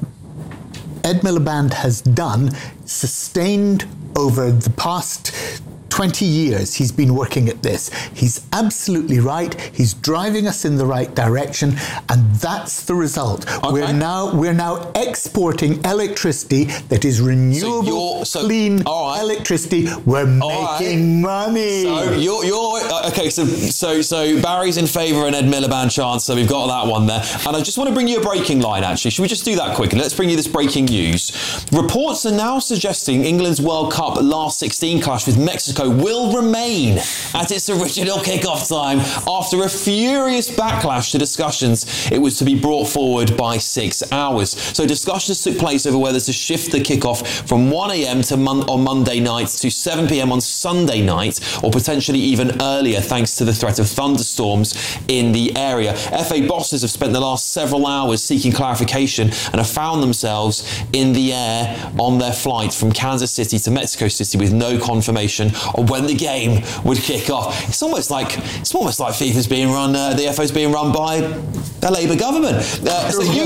Ed Miliband has done, sustained over the past twenty years. He's been working at this. He's absolutely right. He's driving us in the right direction, and that's the result. Okay. We're now we're now exporting electricity that is renewable, so so, clean right. electricity. We're all making right. money. So you're you're okay. So so so Barry's in favour of an Ed Miliband Chancellor. We've got that one there, and I just want to bring you a breaking line. Actually, should we just do that quickly? Let's bring you this breaking news. Reports are now suggesting England's World Cup last sixteen clash with Mexico will remain at its original kickoff time after a furious backlash to discussions. It was to be brought forward by six hours. So discussions took place over whether to shift the kickoff from one a m to mon- on Monday night to seven p m on Sunday night, or potentially even earlier, thanks to the threat of thunderstorms in the area. F A bosses have spent the last several hours seeking clarification and have found themselves in the air on their flight from Kansas City to Mexico City with no confirmation on when the game would kick off. It's almost like it's almost like FIFA's being run, uh, the F O's being run by a Labour government. Uh, so you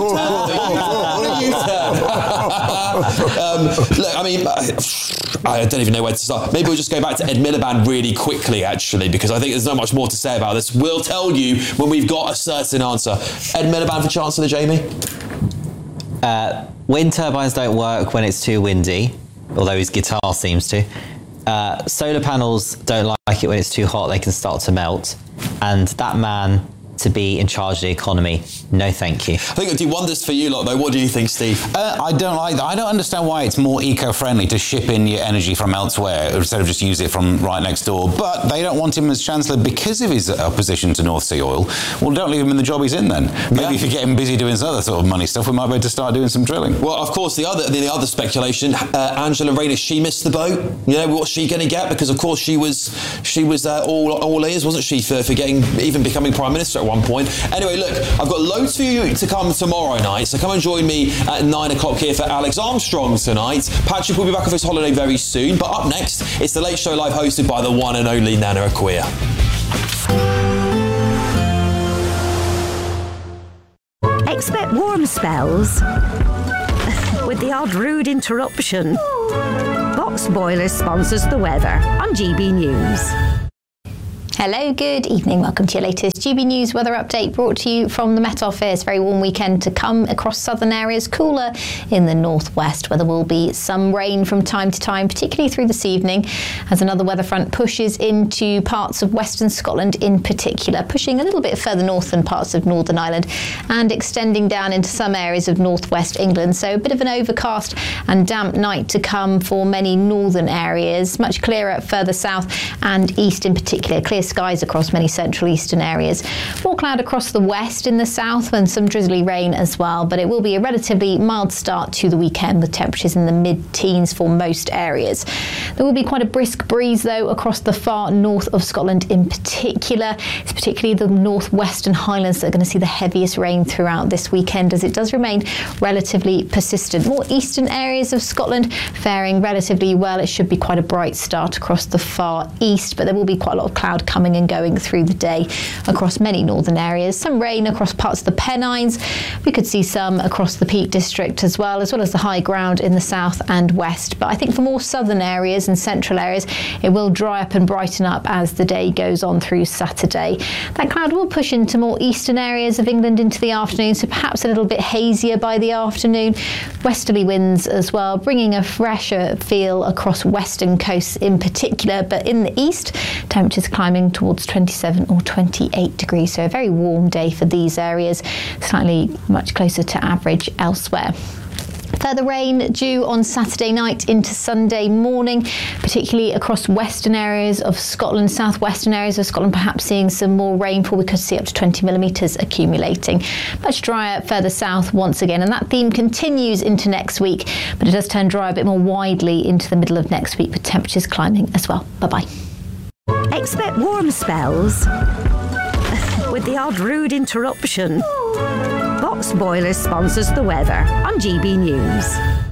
turn, you turn. um, look, I mean, I don't even know where to start. Maybe we'll just go back to Ed Miliband really quickly, actually, because I think there's not much more to say about this. We'll tell you when we've got a certain answer. Ed Miliband for Chancellor, Jamie? Uh, wind turbines don't work when it's too windy, although his guitar seems to. Uh, solar panels don't like it when it's too hot, they can start to melt. And that man to be in charge of the economy. No, thank you. I think it'll do wonders for you lot, though. What do you think, Steve? Uh, I don't like that. I don't understand why it's more eco-friendly to ship in your energy from elsewhere instead of just use it from right next door. But they don't want him as Chancellor because of his opposition to North Sea oil. Well, don't leave him in the job he's in then. Maybe yeah. if you get him busy doing some other sort of money stuff, we might be able to start doing some drilling. Well, of course, the other the other speculation, uh, Angela Rayner, she missed the boat. You know, what's she going to get? Because, of course, she was she was uh, all all ears, wasn't she, for, for getting even becoming Prime Minister at one point. Anyway, look, I've got loads for you to come tomorrow night, so come and join me at nine o'clock here for Alex Armstrong tonight. Patrick will be back off his holiday very soon, but up next, it's The Late Show Live, hosted by the one and only Nana Acquia. Expect warm spells with the odd rude interruption. Box Boiler sponsors the weather on G B News. Hello, good evening. Welcome to your latest G B News weather update, brought to you from the Met Office. Very warm weekend to come across southern areas, cooler in the northwest, where there will be some rain from time to time, particularly through this evening, as another weather front pushes into parts of western Scotland in particular, pushing a little bit further north than parts of Northern Ireland and extending down into some areas of northwest England. So a bit of an overcast and damp night to come for many northern areas, much clearer further south and east in particular. Clear skies across many central eastern areas. More cloud across the west in the south and some drizzly rain as well, but it will be a relatively mild start to the weekend with temperatures in the mid-teens for most areas. There will be quite a brisk breeze though across the far north of Scotland in particular. It's particularly the northwestern highlands that are going to see the heaviest rain throughout this weekend, as it does remain relatively persistent. More eastern areas of Scotland faring relatively well. It should be quite a bright start across the far east, but there will be quite a lot of cloud coming and going through the day across many northern areas. Some rain across parts of the Pennines. We could see some across the Peak District as well, as well as the high ground in the south and west. But I think for more southern areas and central areas, it will dry up and brighten up as the day goes on through Saturday. That cloud will push into more eastern areas of England into the afternoon, so perhaps a little bit hazier by the afternoon. Westerly winds as well, bringing a fresher feel across western coasts in particular, but in the east, temperatures climbing towards twenty-seven or twenty-eight degrees, so a very warm day for these areas, slightly much closer to average elsewhere. Further rain due on Saturday night into Sunday morning, particularly across western areas of Scotland, southwestern areas of Scotland, perhaps seeing some more rainfall. We could see up to twenty millimetres accumulating. Much drier further south once again, and that theme continues into next week, but it does turn dry a bit more widely into the middle of next week with temperatures climbing as well. Bye-bye. Expect warm spells with the odd rude interruption. Box Boiler sponsors the weather on G B News.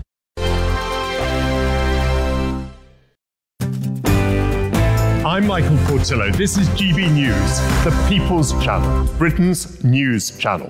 I'm Michael Portillo. This is G B News, the People's Channel, Britain's news channel.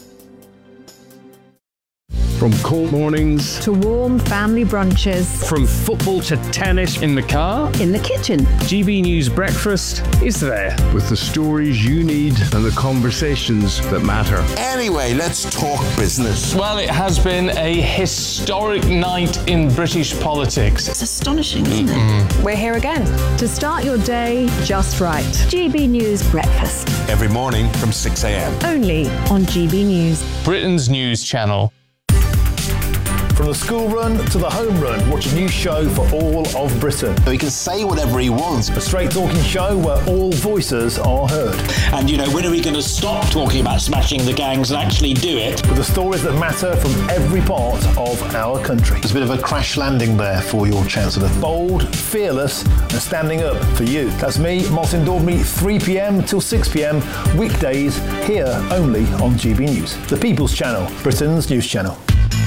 From cold mornings to warm family brunches. From football to tennis. In the car. In the kitchen. G B News Breakfast is there. With the stories you need and the conversations that matter. Anyway, let's talk business. Well, it has been a historic night in British politics. It's astonishing, isn't it? We're here again. To start your day just right. G B News Breakfast. Every morning from six a.m. Only on G B News. Britain's news channel. From the school run to the home run, watch a new show for all of Britain. So he can say whatever he wants. A straight talking show where all voices are heard. And, you know, when are we going to stop talking about smashing the gangs and actually do it? With the stories that matter from every part of our country. There's a bit of a crash landing there for your Chancellor. Bold, fearless and standing up for you. That's me, Martin Daubney, three p.m. till six p.m. weekdays here only on G B News. The People's Channel, Britain's news channel.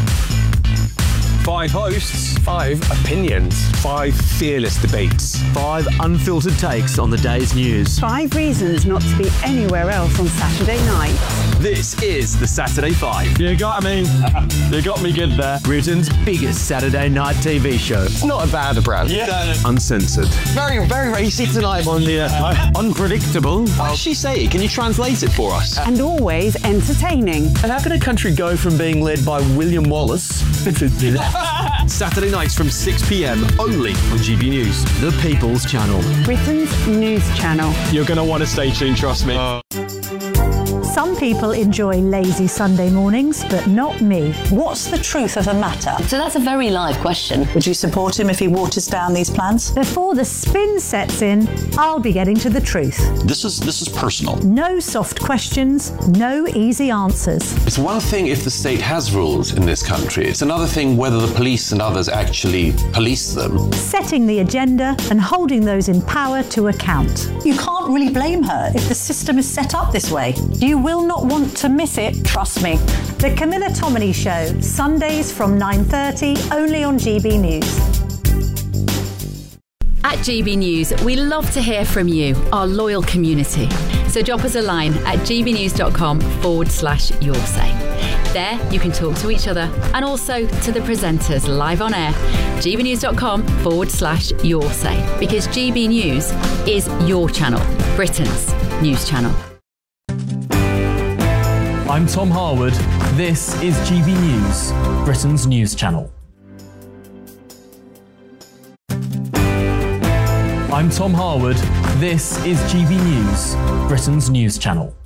Five hosts, five opinions, five fearless debates, five unfiltered takes on the day's news. Five reasons not to be anywhere else on Saturday night. This is the Saturday Five. You got me. You got me good there. Britain's biggest Saturday night T V show. It's not a bad brand. Yeah. Uncensored. Very, very racy tonight on the uh, unpredictable. What does she say? Can you translate it for us? And always entertaining. And how can a country go from being led by William Wallace Saturday nights from six p.m. only on G B News, the People's Channel. Britain's news channel. You're going to want to stay tuned, trust me. Uh. Some people enjoy lazy Sunday mornings, but not me. What's the truth of the matter? So that's a very live question. Would you support him if he waters down these plans? Before the spin sets in, I'll be getting to the truth. This is this is personal. No soft questions, no easy answers. It's one thing if the state has rules in this country. It's another thing whether the police and others actually police them. Setting the agenda and holding those in power to account. You can't really blame her if the system is set up this way. You will not want to miss it, trust me. The Camilla Tominey Show, Sundays from nine thirty, only on G B News. At G B News, we love to hear from you, our loyal community. So drop us a line at gbnews.com forward slash your say. There, you can talk to each other and also to the presenters live on air. gbnews.com forward slash your say. Because G B News is your channel, Britain's news channel. I'm Tom Harwood. This is G B News, Britain's news channel. I'm Tom Harwood. This is G B News, Britain's news channel.